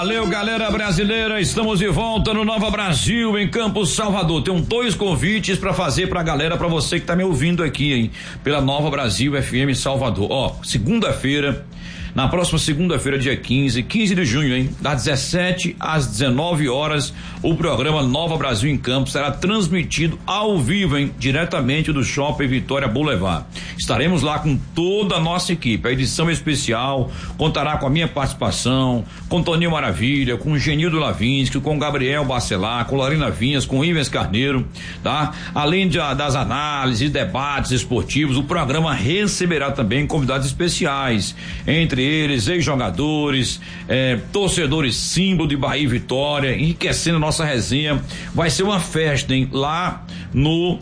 Valeu, galera brasileira, estamos de volta no Nova Brasil, em Campos, Salvador. Tem 2 convites pra fazer pra galera, pra você que tá me ouvindo aqui, hein, pela Nova Brasil FM Salvador. Ó, segunda-feira, na próxima segunda-feira, dia 15 de junho, hein? Das 17 às 19 horas, o programa Nova Brasil em Campos será transmitido ao vivo, hein? Diretamente do Shopping Vitória Boulevard. Estaremos lá com toda a nossa equipe. A edição especial contará com a minha participação, com Toninho Maravilha, com Genildo Lavinsky, com Gabriel Bacelar, com Lorena Vinhas, com Ivens Carneiro, tá? Além das análises, debates esportivos, o programa receberá também convidados especiais, entre eles, ex-jogadores, torcedores símbolo de Bahia e Vitória, enriquecendo a nossa resenha. Vai ser uma festa, hein? Lá no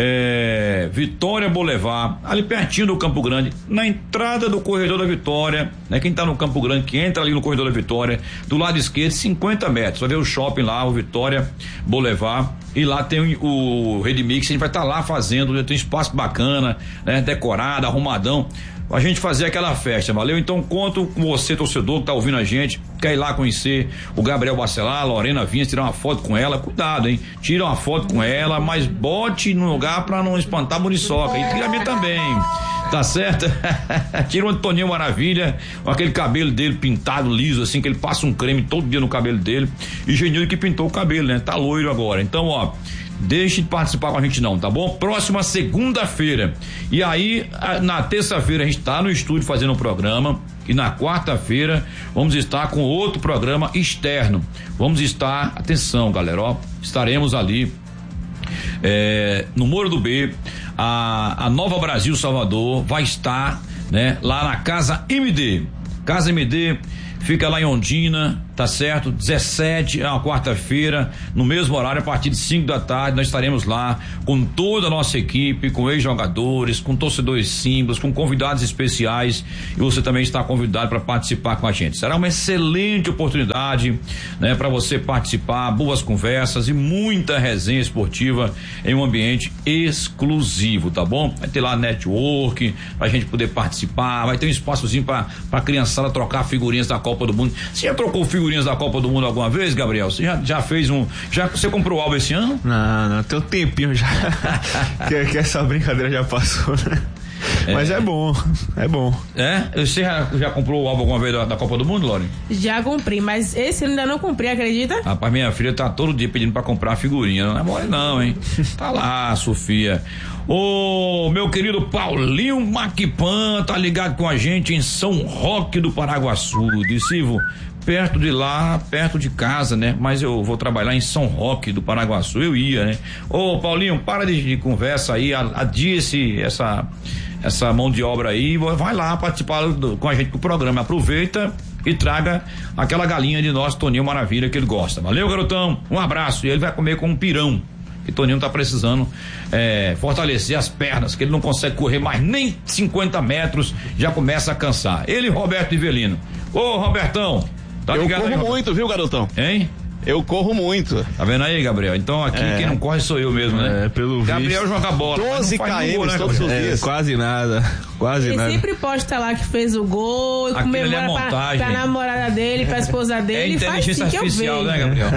Vitória Boulevard, ali pertinho do Campo Grande, na entrada do corredor da Vitória, né? Quem tá no Campo Grande, que entra ali no corredor da Vitória, do lado esquerdo, 50 metros, vai ver o shopping lá, o Vitória Boulevard, e lá tem o Redmix, a gente vai estar lá fazendo, tem um espaço bacana, né? Decorado, arrumadão, a gente fazer aquela festa, valeu? Então conto com você, torcedor, que tá ouvindo a gente, quer ir lá conhecer o Gabriel Bacelar, a Lorena Vinhas, tirar uma foto com ela, cuidado, hein? Tira uma foto com ela, mas bote no lugar pra não espantar a muriçoca, e tira a minha também, tá certo? Tira um Toninho Maravilha, com aquele cabelo dele pintado, liso, assim, que ele passa um creme todo dia no cabelo dele, e Genildo que pintou o cabelo, né? Tá loiro agora, então, ó, deixe de participar com a gente não, tá bom? Próxima segunda-feira. E aí, na terça-feira a gente tá no estúdio fazendo um programa, e na quarta-feira vamos estar com outro programa externo. Vamos estar, atenção, galera, ó, estaremos ali no Moro do B, a Nova Brasil Salvador vai estar, né, lá na Casa MD. Casa MD fica lá em Ondina, tá certo? 17, uma quarta-feira, no mesmo horário, a partir de 5 da tarde, nós estaremos lá com toda a nossa equipe, com ex-jogadores, com torcedores símbolos, com convidados especiais, e você também está convidado para participar com a gente. Será uma excelente oportunidade, né, para você participar, boas conversas e muita resenha esportiva em um ambiente exclusivo, tá bom? Vai ter lá network, pra gente poder participar, vai ter um espaçozinho pra criançada trocar figurinhas da Copa do Mundo. Você já trocou figurinhas da Copa do Mundo alguma vez, Gabriel? Você já fez você comprou o álbum esse ano? Não, tem um tempinho já que essa brincadeira já passou, né? Mas é bom. Você já comprou o álbum alguma vez da Copa do Mundo, Lore? Já comprei, mas esse eu ainda não comprei, acredita? Rapaz, minha filha tá todo dia pedindo pra comprar a figurinha, não é mole não, hein? Tá lá, Sofia. Ô, meu querido Paulinho Maquipan tá ligado com a gente em São Roque do Paraguaçu, de Silvio, perto de lá, perto de casa, né? Mas eu vou trabalhar em São Roque do Paraguaçu, eu ia, né? Ô, Paulinho, para de conversa aí, adia essa mão de obra aí, vai lá participar com a gente do programa, aproveita e traga aquela galinha de nosso Toninho Maravilha que ele gosta. Valeu, garotão, um abraço, e ele vai comer com um pirão, que Toninho tá precisando fortalecer as pernas, que ele não consegue correr mais nem 50 metros, já começa a cansar. Ele e Roberto Ivelino. Ô, Robertão, tá ligado aí? Eu corro muito, viu, garotão? Hein? Eu corro muito. Tá vendo aí, Gabriel? Então aqui quem não corre sou eu mesmo, né? Pelo Gabriel visto. joga bola. 12 km né, todos os dias. Quase nada. Ele sempre posta lá que fez o gol, comemora pra namorada dele, pra esposa dele. É inteligência artificial, né, Gabriel?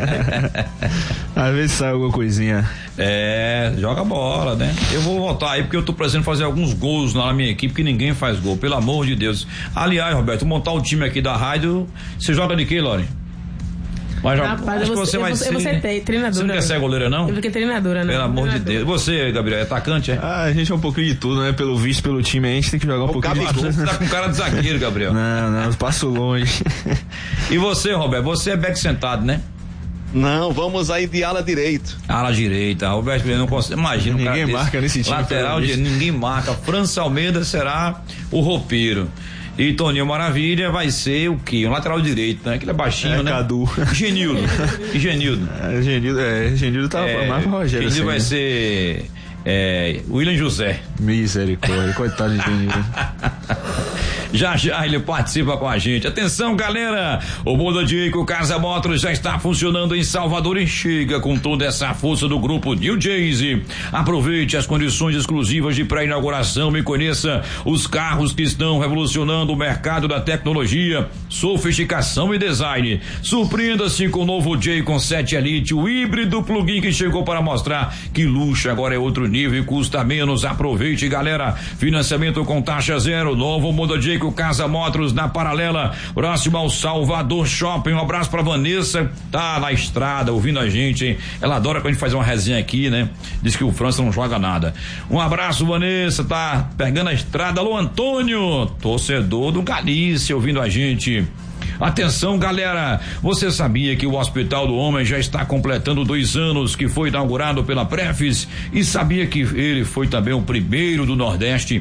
Às vezes sai alguma coisinha. Joga bola, né? Eu vou voltar aí porque eu tô precisando fazer alguns gols na minha equipe que ninguém faz gol, pelo amor de Deus. Aliás, Roberto, montar o time aqui da rádio, você joga de quê, Lore? Rapaz, acho que você vai ser treinadora. Você não quer ser goleira, não? Eu fiquei treinadora, né? Pelo amor de Deus. Você, Gabriel, é atacante, é? A gente é um pouquinho de tudo, né? Pelo visto, pelo time, a gente tem que jogar um pouquinho de tudo. Você tá com cara de zagueiro, Gabriel. Não, eu passo longe. E você, Roberto, você é back sentado, né? Não, vamos aí de ala direito. Ala direita, Roberto não consegue. Imagina, ninguém marca nesse time. Lateral, ninguém marca. França Almeida será o roupeiro. E Toninho Maravilha vai ser o quê? Um lateral direito, né? Aquele é baixinho, né? Cadu. Genildo. Genildo tá mais pro Rogério. Genildo vai ser William José. Misericórdia, coitado de Genildo. Já ele participa com a gente. Atenção, galera, o Mundo Jayco Casa Motors já está funcionando em Salvador e chega com toda essa força do grupo New Jayce. Aproveite as condições exclusivas de pré-inauguração e conheça os carros que estão revolucionando o mercado da tecnologia, sofisticação e design. Surpreenda-se com o novo Jayco 7 Elite, o híbrido plug-in que chegou para mostrar que luxo agora é outro nível e custa menos. Aproveite, galera. Financiamento com taxa zero. Novo Mundo Jayco Casa Motors na Paralela, próximo ao Salvador Shopping. Um abraço pra Vanessa, tá na estrada ouvindo a gente, hein? Ela adora quando a gente faz uma resenha aqui, né? Diz que o França não joga nada. Um abraço, Vanessa, tá pegando a estrada. Alô, Antônio, torcedor do Galícia, ouvindo a gente. Atenção, galera, você sabia que o Hospital do Homem já está completando 2 anos que foi inaugurado pela Prefis? E sabia que ele foi também o primeiro do Nordeste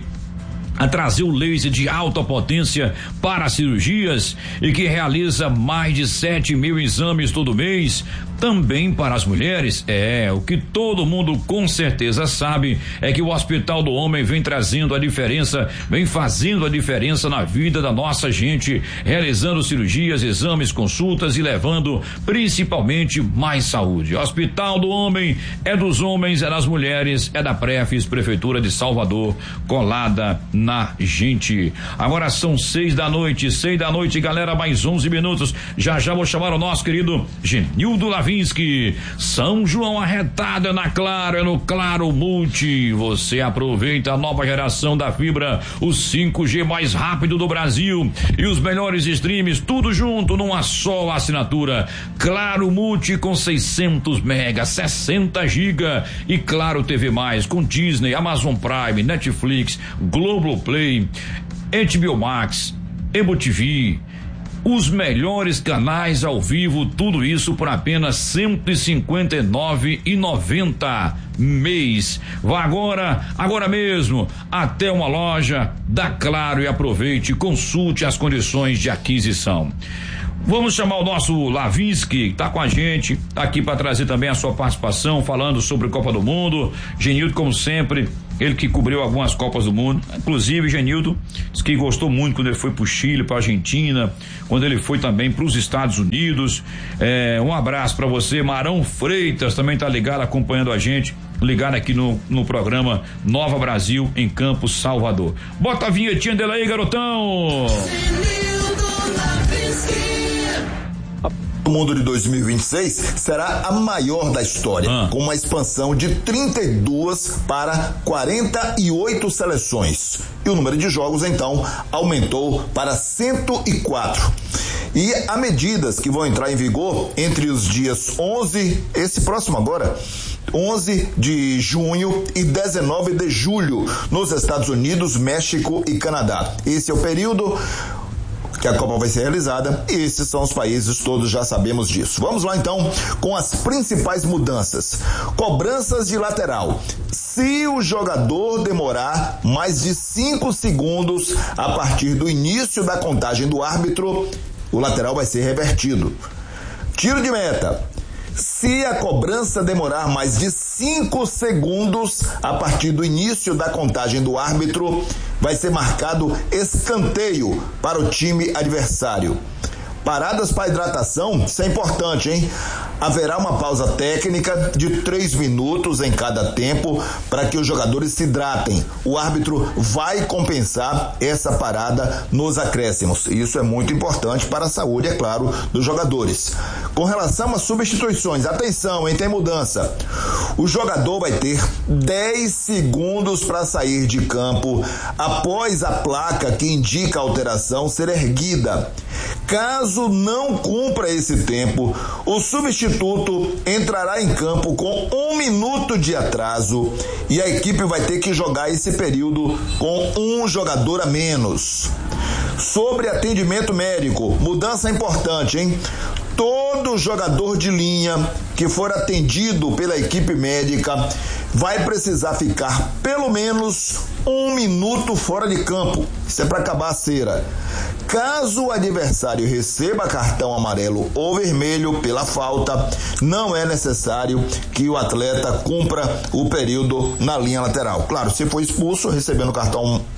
a trazer o laser de alta potência para cirurgias e que realiza mais de 7.000 exames todo mês, também para as mulheres? O que todo mundo com certeza sabe é que o Hospital do Homem vem trazendo a diferença, vem fazendo a diferença na vida da nossa gente, realizando cirurgias, exames, consultas e levando principalmente mais saúde. Hospital do Homem é dos homens, é das mulheres, é da Prefis, Prefeitura de Salvador, colada na gente. Agora são 6 da noite, galera, mais 11 minutos. Já vou chamar o nosso querido Genildo Lavinsky. São João arretado é na Claro, é no Claro Multi. Você aproveita a nova geração da fibra, o 5G mais rápido do Brasil e os melhores streams, tudo junto numa só assinatura. Claro Multi com 600 mega, 60 giga e Claro TV Mais com Disney, Amazon Prime, Netflix, Globoplay, HBO Max, Ebo TV, os melhores canais ao vivo, tudo isso por apenas R$ 159,90 mês. Vá agora mesmo, até uma loja da Claro e aproveite, consulte as condições de aquisição. Vamos chamar o nosso Lavinsky, que tá com a gente, tá aqui para trazer também a sua participação, falando sobre Copa do Mundo. Genildo, como sempre, ele que cobriu algumas Copas do Mundo, inclusive Genildo disse que gostou muito quando ele foi pro Chile, pra Argentina, quando ele foi também pros Estados Unidos. Um abraço para você. Marão Freitas também tá ligado, acompanhando a gente, ligado aqui no programa Nova Brasil em Campos, Salvador. Bota a vinhetinha dele aí, garotão. O mundo de 2026 será a maior da história, com uma expansão de 32 para 48 seleções. E o número de jogos, então, aumentou para 104. E há medidas que vão entrar em vigor entre os dias 11, esse próximo agora, 11 de junho e 19 de julho, nos Estados Unidos, México e Canadá. Esse é o período que a Copa vai ser realizada, e esses são os países, todos já sabemos disso. Vamos lá então com as principais mudanças. Cobranças de lateral. Se o jogador demorar mais de 5 segundos a partir do início da contagem do árbitro, o lateral vai ser revertido. Tiro de meta. Se a cobrança demorar mais de 5 segundos a partir do início da contagem do árbitro, vai ser marcado escanteio para o time adversário. Paradas para hidratação, isso é importante, hein? Haverá uma pausa técnica de 3 minutos em cada tempo para que os jogadores se hidratem. O árbitro vai compensar essa parada nos acréscimos. Isso é muito importante para a saúde, é claro, dos jogadores. Com relação às substituições, atenção, hein? Tem mudança. O jogador vai ter 10 segundos para sair de campo após a placa que indica a alteração ser erguida. Caso não cumpra esse tempo, o substituto entrará em campo com 1 minuto de atraso e a equipe vai ter que jogar esse período com um jogador a menos. Sobre atendimento médico, mudança importante, hein? Todo jogador de linha que for atendido pela equipe médica vai precisar ficar pelo menos 1 minuto fora de campo. Isso é para acabar a cera. Caso o adversário receba cartão amarelo ou vermelho pela falta, não é necessário que o atleta cumpra o período na linha lateral. Claro, se for expulso, recebendo cartão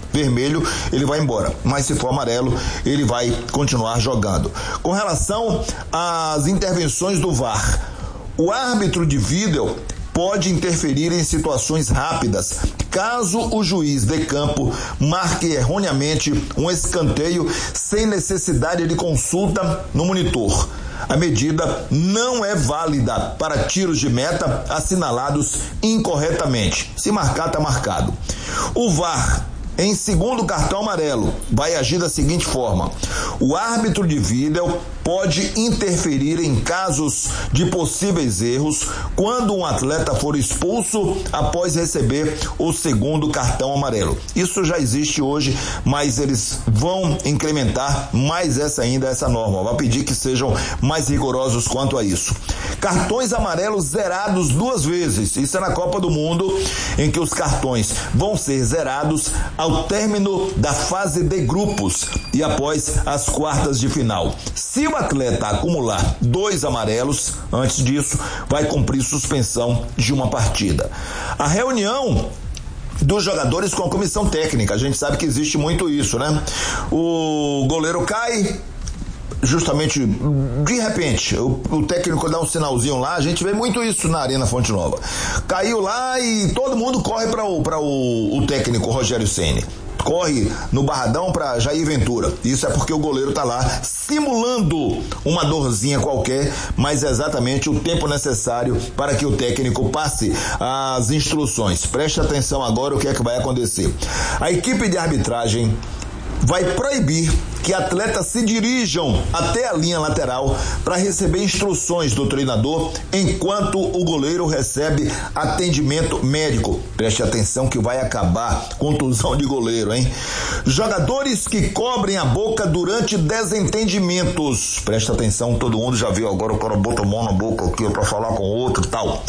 vermelho, ele vai embora. Mas se for amarelo, ele vai continuar jogando. Com relação às intervenções do VAR, o árbitro de vídeo pode interferir em situações rápidas, caso o juiz de campo marque erroneamente um escanteio sem necessidade de consulta no monitor. A medida não é válida para tiros de meta assinalados incorretamente. Se marcar, está marcado. O VAR, em segundo cartão amarelo, vai agir da seguinte forma: o árbitro de vídeo pode interferir em casos de possíveis erros quando um atleta for expulso após receber o segundo cartão amarelo. Isso já existe hoje, mas eles vão incrementar mais essa norma. Vai pedir que sejam mais rigorosos quanto a isso. Cartões amarelos zerados 2 vezes. Isso é na Copa do Mundo, em que os cartões vão ser zerados ao término da fase de grupos e após as quartas de final. Se o atleta acumular 2 amarelos antes disso, vai cumprir suspensão de uma partida. A reunião dos jogadores com a comissão técnica, a gente sabe que existe muito isso, né? O goleiro cai, justamente, de repente, o técnico dá um sinalzinho lá, a gente vê muito isso na Arena Fonte Nova. Caiu lá e todo mundo corre para o técnico Rogério Ceni. Corre no barradão para Jair Ventura. Isso é porque o goleiro tá lá simulando uma dorzinha qualquer, mas é exatamente o tempo necessário para que o técnico passe as instruções. Preste atenção agora o que é que vai acontecer. A equipe de arbitragem vai proibir que atletas se dirijam até a linha lateral para receber instruções do treinador enquanto o goleiro recebe atendimento médico. Preste atenção que vai acabar contusão de goleiro, hein? Jogadores que cobrem a boca durante desentendimentos. Preste atenção, todo mundo já viu agora o cara bota a mão na boca aqui para falar com o outro e tal.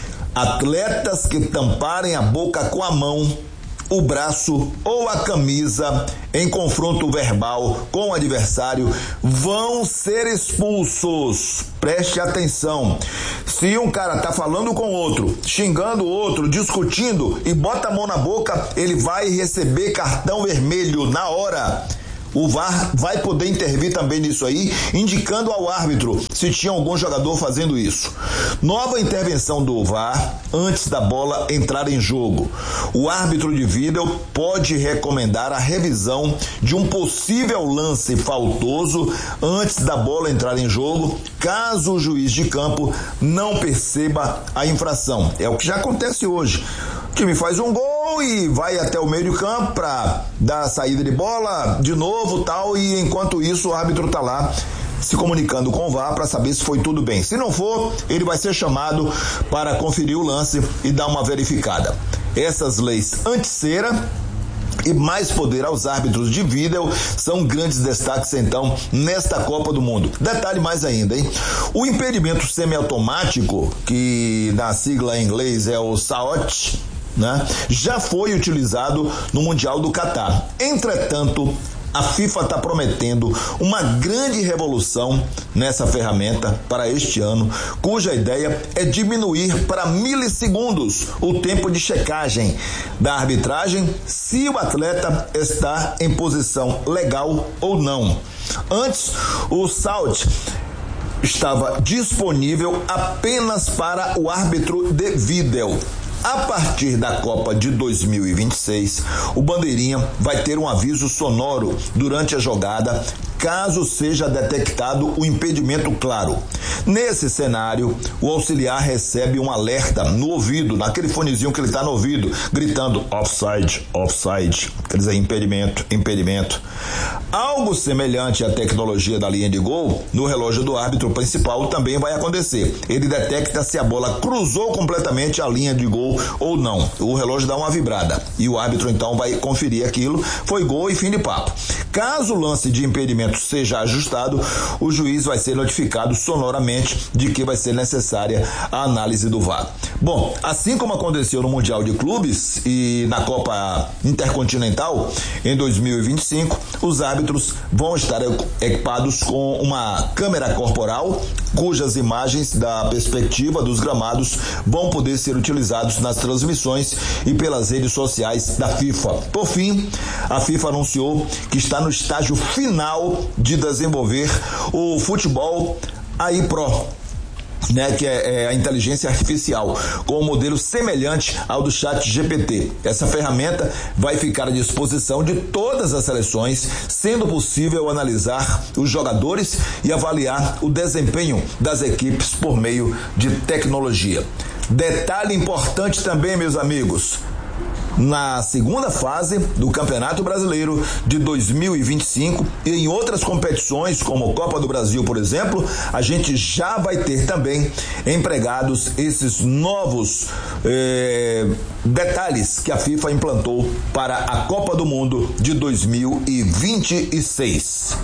Atletas que tamparem a boca com a mão, o braço ou a camisa em confronto verbal com o adversário vão ser expulsos. Preste atenção. Se um cara tá falando com o outro, xingando o outro, discutindo e bota a mão na boca, ele vai receber cartão vermelho na hora. O VAR vai poder intervir também nisso aí, indicando ao árbitro se tinha algum jogador fazendo isso. Nova intervenção do VAR antes da bola entrar em jogo. O árbitro de vídeo pode recomendar a revisão de um possível lance faltoso antes da bola entrar em jogo, caso o juiz de campo não perceba a infração. É o que já acontece hoje. O time faz um gol e vai até o meio de campo para dar a saída de bola de novo, tal, e enquanto isso o árbitro tá lá se comunicando com o VAR para saber se foi tudo bem. Se não for, ele vai ser chamado para conferir o lance e dar uma verificada. Essas leis anti-cera e mais poder aos árbitros de vídeo são grandes destaques, então, nesta Copa do Mundo. Detalhe mais ainda, hein? O impedimento semiautomático, que na sigla em inglês é o SAOT, né, já foi utilizado no Mundial do Catar. Entretanto, a FIFA está prometendo uma grande revolução nessa ferramenta para este ano, cuja ideia é diminuir para milissegundos o tempo de checagem da arbitragem se o atleta está em posição legal ou não. Antes, o SAOT estava disponível apenas para o árbitro de vídeo. A partir da Copa de 2026, o bandeirinha vai ter um aviso sonoro durante a jogada, caso seja detectado o impedimento claro. Nesse cenário, o auxiliar recebe um alerta no ouvido, naquele fonezinho que ele está no ouvido, gritando offside, offside, quer dizer, impedimento, impedimento. Algo semelhante à tecnologia da linha de gol, no relógio do árbitro principal também vai acontecer. Ele detecta se a bola cruzou completamente a linha de gol ou não. O relógio dá uma vibrada e o árbitro então vai conferir aquilo, foi gol e fim de papo. Caso o lance de impedimento procedimento seja ajustado, o juiz vai ser notificado sonoramente de que vai ser necessária a análise do VAR. Bom, assim como aconteceu no Mundial de Clubes e na Copa Intercontinental em 2025, os árbitros vão estar equipados com uma câmera corporal, cujas imagens da perspectiva dos gramados vão poder ser utilizados nas transmissões e pelas redes sociais da FIFA. Por fim, a FIFA anunciou que está no estágio final de desenvolver o futebol AI Pro, que é a inteligência artificial, com um modelo semelhante ao do ChatGPT. Essa ferramenta vai ficar à disposição de todas as seleções, sendo possível analisar os jogadores e avaliar o desempenho das equipes por meio de tecnologia. Detalhe importante também, meus amigos: na segunda fase do Campeonato Brasileiro de 2025 e em outras competições, como Copa do Brasil, por exemplo, a gente já vai ter também empregados esses novos detalhes que a FIFA implantou para a Copa do Mundo de 2026.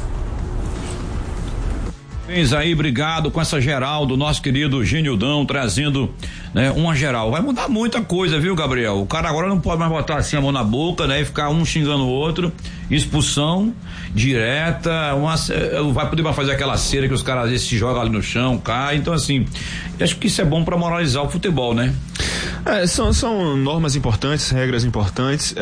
Aí, obrigado com essa geral do nosso querido Genildão, trazendo, uma geral. Vai mudar muita coisa, viu, Gabriel? O cara agora não pode mais botar assim a mão na boca, e ficar um xingando o outro. Expulsão direta, vai poder mais fazer aquela cera que os caras às vezes se jogam ali no chão, caem. Então, assim, acho que isso é bom pra moralizar o futebol, né? São normas importantes, regras importantes.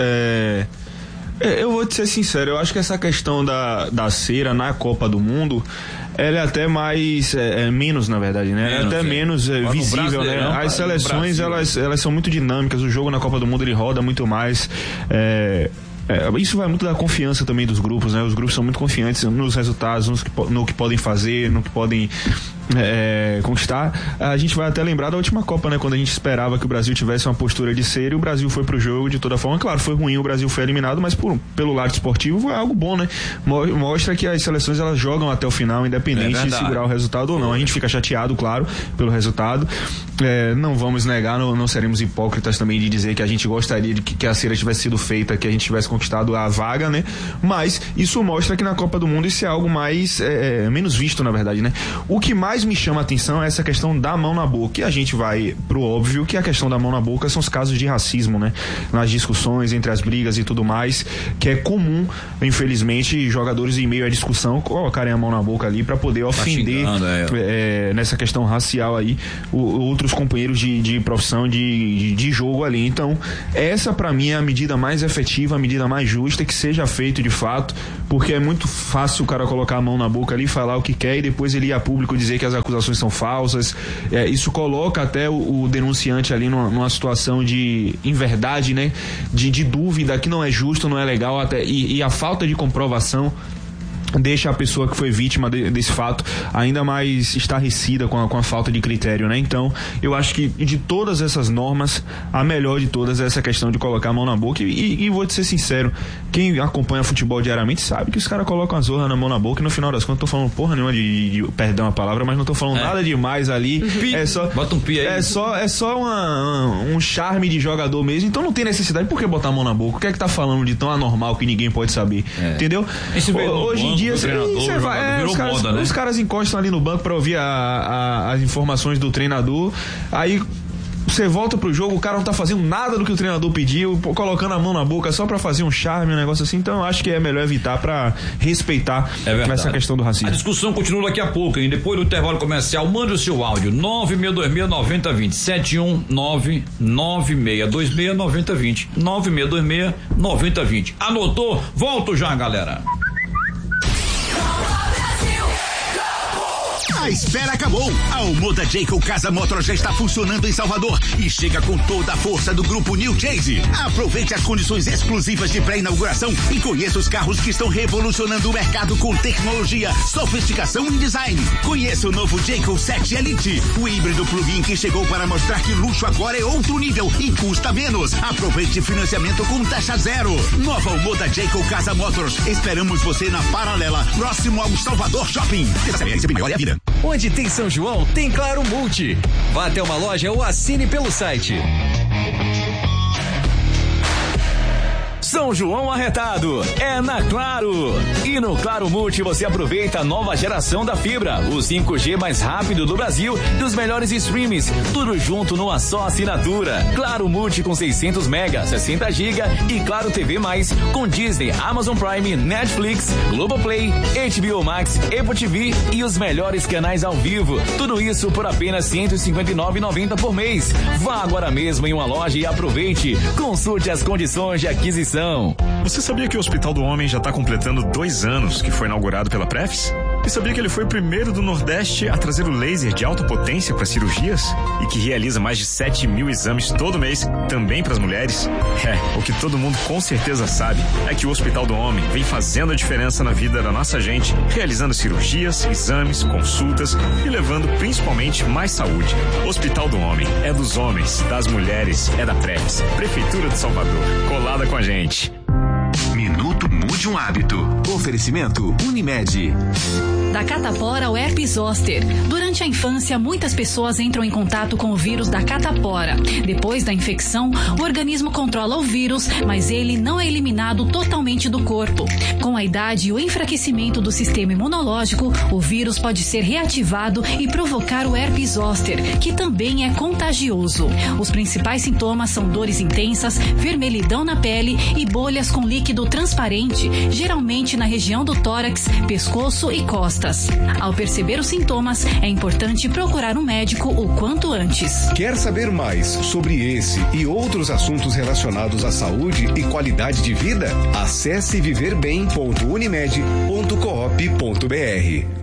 Eu vou te ser sincero, eu acho que essa questão da cera na Copa do Mundo, ela é até mais, menos, na verdade, né? Até menos visível, né? As seleções, elas são muito dinâmicas, o jogo na Copa do Mundo ele roda muito mais, isso vai muito da confiança também dos grupos, né? Os grupos são muito confiantes nos resultados, no que podem fazer, no que podem conquistar. A gente vai até lembrar da última Copa, né? Quando a gente esperava que o Brasil tivesse uma postura de ser, e o Brasil foi pro jogo de toda forma. Claro, foi ruim, o Brasil foi eliminado, mas pelo lado esportivo foi algo bom, né? Mostra que as seleções elas jogam até o final, independente de segurar o resultado ou não. A gente fica chateado, claro, pelo resultado. Não vamos negar, não seremos hipócritas também de dizer que a gente gostaria de que a cera tivesse sido feita, que a gente tivesse conquistado a vaga, né? Mas isso mostra que na Copa do Mundo isso é algo mais menos visto, na verdade, né? O que mais me chama a atenção é essa questão da mão na boca, e a gente vai pro óbvio que a questão da mão na boca são os casos de racismo, né? Nas discussões, entre as brigas e tudo mais, que é comum, infelizmente, jogadores em meio à discussão colocarem a mão na boca ali para poder ofender nessa questão racial aí outros companheiros de profissão, de jogo ali. Então, essa pra mim é a medida mais efetiva, a medida mais justa, que seja feito de fato, porque é muito fácil o cara colocar a mão na boca ali, falar o que quer e depois ele ir a público dizer que as acusações são falsas. Isso coloca até o denunciante ali numa situação de inverdade, né? De dúvida, que não é justo, não é legal, até, e a falta de comprovação deixa a pessoa que foi vítima desse fato ainda mais estarrecida com a falta de critério, né? Então, eu acho que de todas essas normas, a melhor de todas é essa questão de colocar a mão na boca, e vou te ser sincero, quem acompanha futebol diariamente sabe que os caras colocam a zorra na mão na boca, e no final das contas, não tô falando porra nenhuma de perdão a palavra, mas não tô falando nada demais ali, bota um pi aí. É só um charme de jogador mesmo, então não tem necessidade, por que botar a mão na boca? O que é que tá falando de tão anormal que ninguém pode saber? Entendeu? Hoje em dia os caras encostam ali no banco pra ouvir as informações do treinador, aí você volta pro jogo, o cara não tá fazendo nada do que o treinador pediu, colocando a mão na boca só pra fazer um charme, um negócio assim. Então eu acho que é melhor evitar pra respeitar essa questão do racismo. A discussão continua daqui a pouco, hein? Depois do intervalo comercial, mande o seu áudio 9626-9020 7199626-9020 9626-9020. Anotou? Volto já, galera. A espera acabou. A Omoda Jayco Casa Motors já está funcionando em Salvador e chega com toda a força do grupo New Chase. Aproveite as condições exclusivas de pré-inauguração e conheça os carros que estão revolucionando o mercado com tecnologia, sofisticação e design. Conheça o novo Jayco 7 Elite, o híbrido plug-in que chegou para mostrar que luxo agora é outro nível e custa menos. Aproveite financiamento com taxa zero. Nova Omoda Jayco Casa Motors. Esperamos você na Paralela, próximo ao Salvador Shopping. Maior é a vida. Onde tem São João, tem Claro Multi. Vá até uma loja ou assine pelo site. São João arretado é na Claro. E no Claro Multi você aproveita a nova geração da fibra, o 5G mais rápido do Brasil e os melhores streams, tudo junto numa só assinatura. Claro Multi com 600 mega, 60 GB e Claro TV Mais com Disney, Amazon Prime, Netflix, Globoplay, HBO Max, Apple TV e os melhores canais ao vivo. Tudo isso por apenas R$ 159,90 por mês. Vá agora mesmo em uma loja e aproveite. Consulte as condições de aquisição. Você sabia que o Hospital do Homem já está completando 2 anos que foi inaugurado pela Prefis? E sabia que ele foi o primeiro do Nordeste a trazer o laser de alta potência para cirurgias? E que realiza mais de 7.000 exames todo mês, também para as mulheres? O que todo mundo com certeza sabe é que o Hospital do Homem vem fazendo a diferença na vida da nossa gente, realizando cirurgias, exames, consultas e levando principalmente mais saúde. Hospital do Homem é dos homens, das mulheres, é da Prefis, Prefeitura de Salvador, colada com a gente. Minuto Mude um Hábito. Oferecimento Unimed. Da catapora ao herpes zoster. Durante a infância, muitas pessoas entram em contato com o vírus da catapora. Depois da infecção, o organismo controla o vírus, mas ele não é eliminado totalmente do corpo. Com a idade e o enfraquecimento do sistema imunológico, o vírus pode ser reativado e provocar o herpes zoster, que também é contagioso. Os principais sintomas são dores intensas, vermelhidão na pele e bolhas com líquido transparente, geralmente na região do tórax, pescoço e costas. Ao perceber os sintomas, é importante procurar um médico o quanto antes. Quer saber mais sobre esse e outros assuntos relacionados à saúde e qualidade de vida? Acesse viverbem.unimed.coop.br.